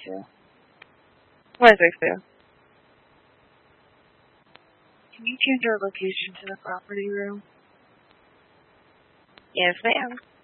262. 162. Can you change our location to the property room? Yes, ma'am.